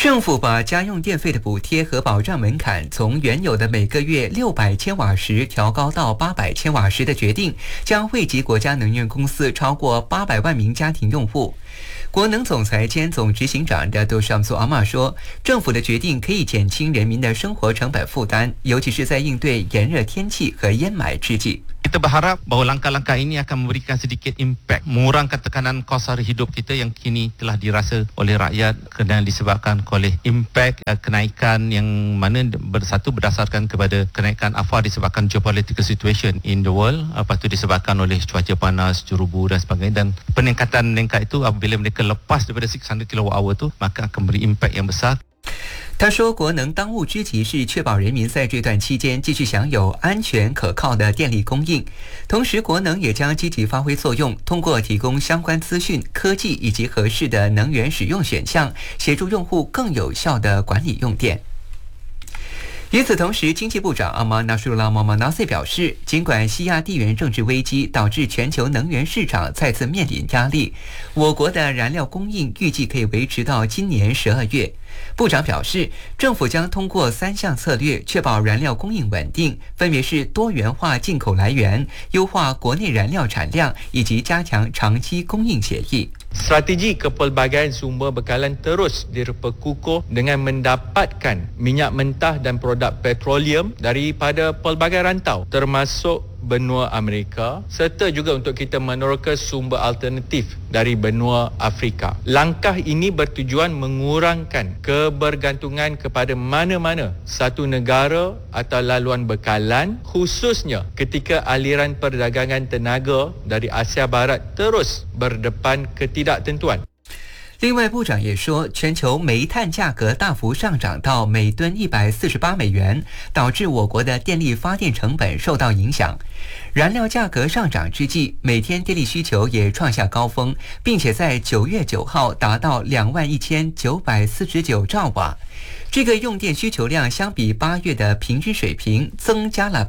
政府把家用电费的补贴和保障门槛从原有的每个月600千瓦时调高到800千瓦时的决定，将惠及国家能源公司超过800万名家庭用户。国能总裁兼总执行长的杜尚苏阿玛说，政府的决定可以减轻人民的生活成本负担，尤其是在应对炎热天气和烟霾之际。 Kita berharap bahawa langkah-langkah ini akan memberikan sedikit impak, mengurangkan tekanan kos sara hidup kita yang kini telah dirasa oleh rakyat dan disebabkan oleh impak kenaikan yang mana bersatu berdasarkan kepada kenaikan afar disebabkan geopolitical situation in the world, lepas tu disebabkan oleh cuaca panas, curubu dan sebagainya, dan peningkatan itu apabila mereka lepas daripada 600 kWh tu maka akan beri impak yang besar. 他说，国能当务之急是确保人民在这段期间继续享有安全可靠的电力供应。同时，国能也将积极发挥作用，通过提供相关资讯、科技以及合适的能源使用选项，协助用户更有效地管理用电。与此同时，经济部长阿马纳舒拉·马马纳塞表示，尽管西亚地缘政治危机导致全球能源市场再次面临压力，我国的燃料供应预计可以维持到今年12月。部长表示，政府将通过3项策略确保燃料供应稳定，分别是多元化进口来源、优化国内燃料产量以及加强长期供应协议。 Strategi kepelbagaian sumber bekalan terus diperkukuh dengan mendapatkan minyak mentah dan produk petroleum daripada pelbagai rantau termasuk benua Amerika serta juga untuk kita meneroka sumber alternatif dari benua Afrika. Langkah ini bertujuan mengurangkan kebergantungan kepada mana-mana satu negara atau laluan bekalan, khususnya ketika aliran perdagangan tenaga dari Asia Barat terus berdepan ketidaktentuan. 另外，部长也说，全球煤炭价格大幅上涨到每吨148美元，导致我国的电力发电成本受到影响。燃料价格上涨之际，每天电力需求也创下高峰，并且在9月9号达到21949兆瓦。这个用电需求量相比8月的平均水平增加了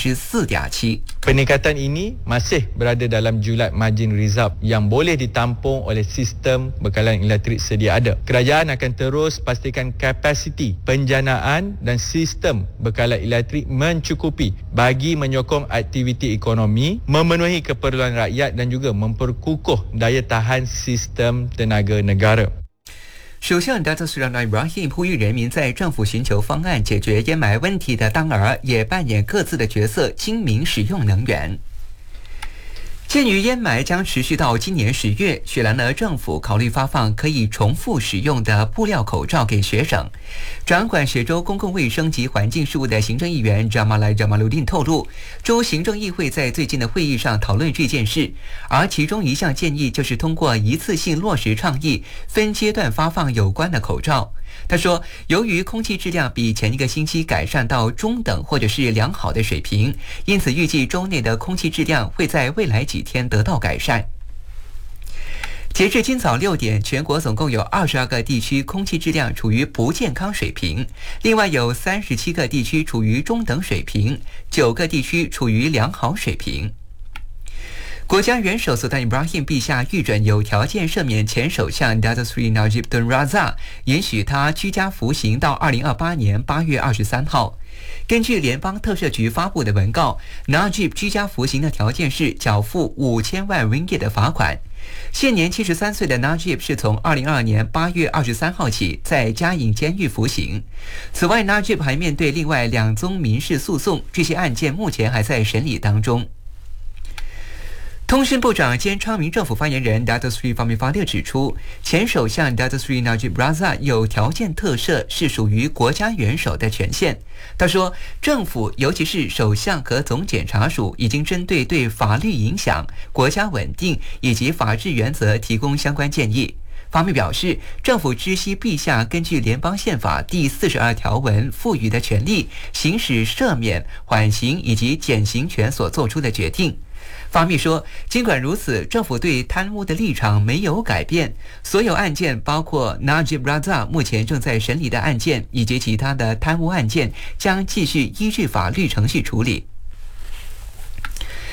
4.7%。 Peningkatan ini masih berada dalam julat margin reserve yang boleh ditampung oleh sistem bekalan elektrik sedia ada. Kerajaan akan terus pastikan kapasiti penjanaan dan sistem bekalan elektrik mencukupi bagi menyokong aktiviti ekonomi, memenuhi keperluan rakyat dan juga memperkukuh daya tahan sistem tenaga negara。 首相达特斯拉奈布拉希呼吁人民在政府寻求方案解决烟霾问题的当儿，也扮演各自的角色，精明使用能源。鉴于烟霾将持续到今年10月，雪兰莪政府考虑发放可以重复使用的布料口罩给雪省。掌管雪州公共卫生及环境事务的行政议员扎马莱·扎马鲁丁透露，州行政议会在最近的会议上讨论这件事，而其中一项建议就是通过一次性落实倡议，分阶段发放有关的口罩。他说，由于空气质量比前一个星期改善到中等或者是良好的水平，因此预计州内的空气质量会在未来几天得到改善。截至今早6点，全国总共有22个地区空气质量处于不健康水平，另外有37个地区处于中等水平，9个地区处于良好水平。国家元首苏丹伊布拉欣陛下预准有条件赦免前首相 Datuk Seri Najib Tun Razak， 允许他居家服刑到2028年8月23号。根据联邦特赦局发布的文告， Najib 居家服刑的条件是缴付5000万 ringgit 的罚款。现年73岁的 Najib 是从2022年8月23号起在嘉颖监狱服刑。此外， Najib 还面对另外2宗民事诉讼，这些案件目前还在审理当中。通讯部长兼昌明政府发言人 Datuk Seri Fahmi Fadzil 指出，前首相 Datuk Seri Najib Razak 有条件特赦是属于国家元首的权限。他说，政府尤其是首相和总检察署已经针对法律影响、国家稳定以及法治原则提供相关建议。法米表示，政府知悉陛下根据联邦宪法第42条文赋予的权利，行使赦免、缓刑以及减刑权所做出的决定。法密说，尽管如此，政府对贪污的立场没有改变，所有案件包括 Najib Razak 目前正在审理的案件以及其他的贪污案件将继续依据法律程序处理。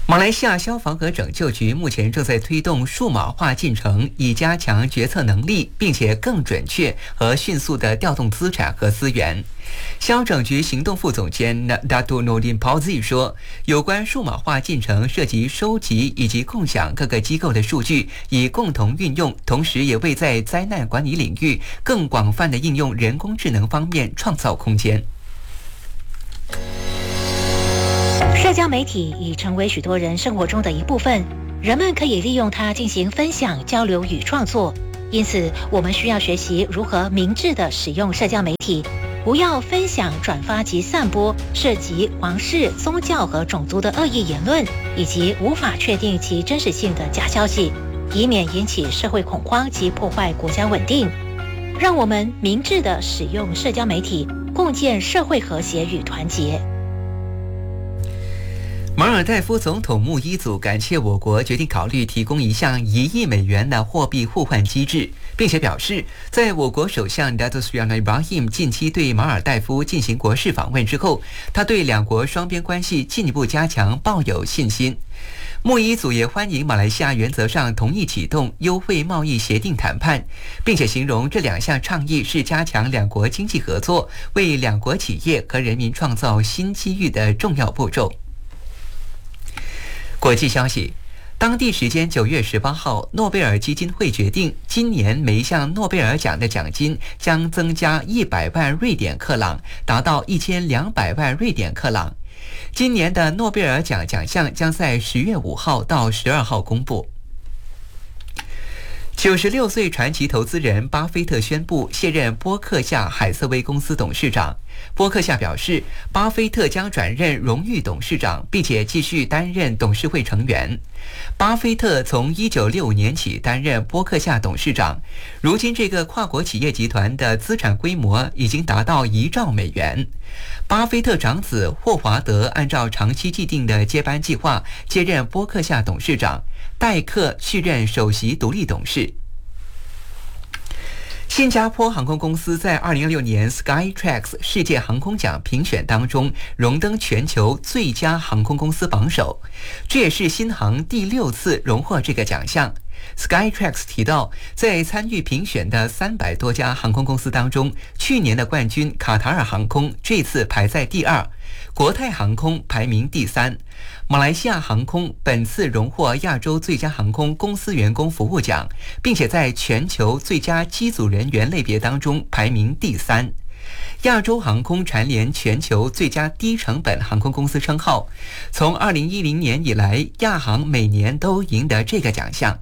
马来西亚消防和拯救局目前正在推动数码化进程，以加强决策能力，并且更准确和迅速地调动资产和资源。消整局行动副总监 Dato Nordin Pauzi 说，有关数码化进程涉及收集以及共享各个机构的数据，以共同运用，同时也为在灾难管理领域更广泛的应用人工智能方面创造空间。 社交媒体已成为许多人生活中的一部分，人们可以利用它进行分享、交流与创作。因此，我们需要学习如何明智地使用社交媒体，不要分享、转发及散播涉及皇室、宗教和种族的恶意言论，以及无法确定其真实性的假消息，以免引起社会恐慌及破坏国家稳定。让我们明智地使用社交媒体，共建社会和谐与团结。 马尔代夫总统穆伊祖感谢我国决定考虑提供一项1亿美元的货币互换机制，并且表示，在我国首相 Datuk Seri Anwar Ibrahim 近期对马尔代夫进行国事访问之后，他对两国双边关系进一步加强抱有信心。穆伊祖也欢迎马来西亚原则上同意启动优惠贸易协定谈判，并且形容这2项倡议是加强两国经济合作、为两国企业和人民创造新机遇的重要步骤。国际消息，当地时间9月18号，诺贝尔基金会决定，今年每一项诺贝尔奖的奖金将增加100万瑞典克朗，达到1200万瑞典克朗。今年的诺贝尔奖奖项将在10月5号到12号公布。96岁传奇投资人巴菲特宣布卸任波克夏海瑟薇公司董事长。波克夏表示，巴菲特将转任荣誉董事长，并且继续担任董事会成员。巴菲特从1965年起担任波克夏董事长，如今这个跨国企业集团的资产规模已经达到1兆美元。巴菲特长子霍华德按照长期既定的接班计划接任波克夏董事长，戴克续任首席独立董事。新加坡航空公司在2016年 Skytrax 世界航空奖评选当中荣登全球最佳航空公司榜首，这也是新航第6次荣获这个奖项。Skytrax 提到，在参与评选的300多家航空公司当中，去年的冠军卡塔尔航空这次排在第2，国泰航空排名第3，马来西亚航空本次荣获亚洲最佳航空公司员工服务奖，并且在全球最佳机组人员类别当中排名第3。亚洲航空蝉联全球最佳低成本航空公司称号，从2010年以来，亚航每年都赢得这个奖项。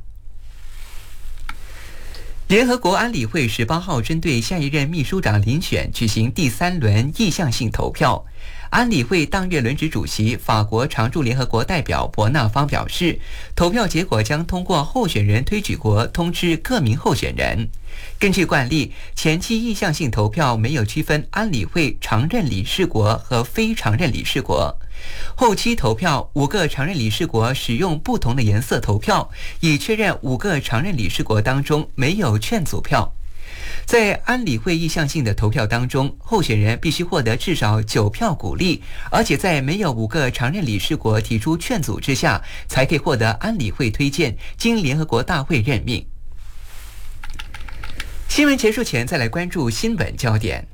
联合国安理会18号针对下一任秘书长遴选举行第3轮意向性投票。安理会当月轮值主席法国常驻联合国代表伯纳方表示，投票结果将通过候选人推举国通知各名候选人。根据惯例，前期意向性投票没有区分安理会常任理事国和非常任理事国。后期投票，5个常任理事国使用不同的颜色投票，以确认5个常任理事国当中没有劝阻票。在安理会意向性的投票当中，候选人必须获得至少9票鼓励，而且在没有5个常任理事国提出劝阻之下，才可以获得安理会推荐，经联合国大会任命。新闻结束前，再来关注新闻焦点。